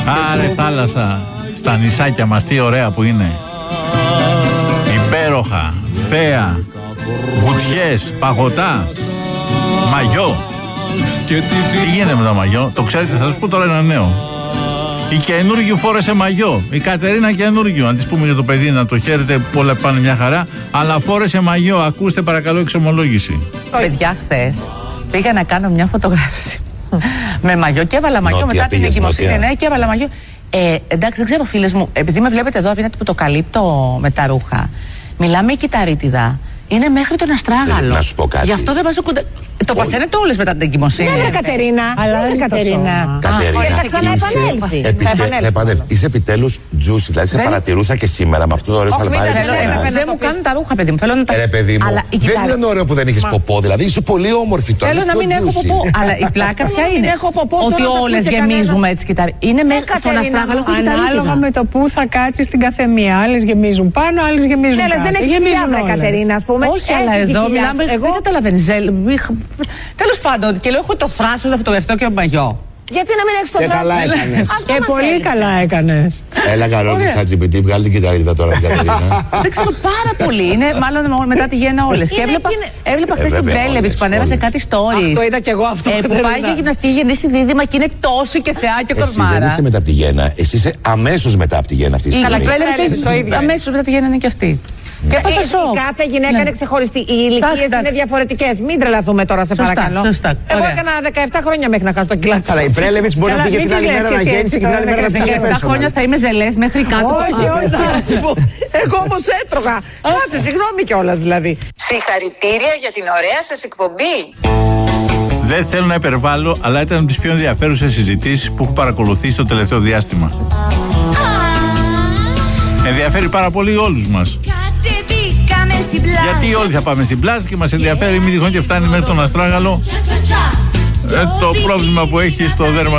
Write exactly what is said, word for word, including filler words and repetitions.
Άρε θάλασσα, στα νησάκια μας τι ωραία που είναι. Υπέροχα, θέα, βουτιές, παγωτά, μαγιό. Τι γίνεται με το μαγιό, το ξέρετε, θα σας πω τώρα ένα νέο. Η καινούργιου φόρεσε μαγιό, η Κατερίνα καινούργιου. Αν της πούμε για το παιδί να το χαίρετε, όλα πάνε μια χαρά. Αλλά φόρεσε μαγιό, ακούστε παρακαλώ εξομολόγηση. Παιδιά, χθες πήγα να κάνω μια φωτογράφηση με μαγιό και έβαλα μαγιό μετά την εγκυμοσύνη. Ναι, και έβαλα μαγιό. Ε, εντάξει, δεν ξέρω, φίλες μου, επειδή με βλέπετε εδώ, αφήνετε που το καλύπτω με τα ρούχα. Μιλάμε η κυταρίτιδα. Είναι μέχρι τον αστράγαλο. Να σου πω κάτι. Γι' αυτό δεν βάζω κουντα... Το παθαίνετε όλες μετά την εγκυμοσύνη. Ναι, Κατερίνα. Αλλά δεν είναι Κατερίνα. Κατερίνα. Θα ξαναεπανέλθει. Θα επανέλθει. Είσαι επιτέλους juicy. Δηλαδή σε παρατηρούσα και σήμερα με αυτό το ωραίο σαλπάρι. Δεν μου κάνουν τα ρούχα, παιδί μου. Θέλω να τα. Ρε παιδί μου. Δεν ήταν ωραίο που δεν είχες ποπό. Δηλαδή είσαι πολύ όμορφη τώρα. Θέλω να μην έχω ποπό. Αλλά η πλάκα ποια είναι? Ότι όλες γεμίζουμε έτσι κυτάρι. Είναι μέχρι τον αστράγαλο που κυτάρι. Ανάλογα με το που θα κάτσει στην καθεμία. Άλλες γεμίζουν πάνω, άλλες γεμίζουν κάτω. Ναι, δεν έχεις διάβρα, Κατερίνα, ας πούμε. Όχι, αλλά εδώ μιλάμε. Δεν καταλαβαίνεις. Τέλος πάντων, και λέω: έχω το θράσος να φωτογραφιστώ και ο μαγιό. Γιατί να μην έχεις το Και καλά θράσος? έκανες. Και πολύ καλά έκανες. Έλα καλό με ChatGPT, βγάλει την κυταρίτιδα τώρα την Κατερίνα. Δεν ξέρω πάρα πολύ. Είναι μάλλον μετά τη γέννα όλες. Και έβλεπα, έβλεπα χθες την Μπέλεβιτς που ανέβασε κάτι stories. Το είδα κι εγώ αυτό. Που πάει για γυμναστική, γεννήσει δίδυμα και είναι τόσο και θεά και Εσύ δεν κορμάρα. είσαι μετά από τη γέννα, εσύ είσαι αμέσως μετά από τη γέννα αυτή τη στιγμή. Καλά, η αμέσως μετά τη γέννα είναι και αυτή. Και έπαθα σοκ. Κάθε γυναίκα είναι ξεχωριστή. Οι ηλικίες είναι διαφορετικές. Μην τρελαθούμε τώρα, σε παρακαλώ. Εγώ έκανα δεκαεπτά χρόνια μέχρι να κάνω το κιλάκι. Αλλά η Πρέλεβιτς μπορεί να πήγε την άλλη μέρα να γέννησε και την άλλη μέρα να πήγε. δεκαεπτά χρόνια θα είμαι ζελές μέχρι κάτω. Όχι, όχι. Εγώ όμως έτρωγα. Κάτσε, συγγνώμη κιόλας δηλαδή. Συγχαρητήρια για την ωραία σας εκπομπή. Δεν θέλω να υπερβάλλω, αλλά ήταν από τις πιο ενδιαφέρουσες συζητήσεις που έχω παρακολουθήσει το τελευταίο διάστημα. Ενδιαφέρει πάρα πολύ όλους μας. Γιατί όλοι θα πάμε στην πλάζ και μας ενδιαφέρει, μην τυχόν και φτάνει μέχρι τον αστράγαλο. Ε, το πρόβλημα που έχει στο δέρμα